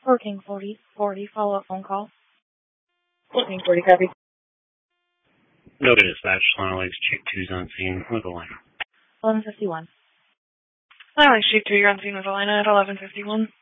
1440 follow-up phone call. 1440 copy. Noted dispatch, Line Lakes, Chief 2's on scene with a line. 1151. Line Lakes, Chief 2, you're on scene with a line at 1151.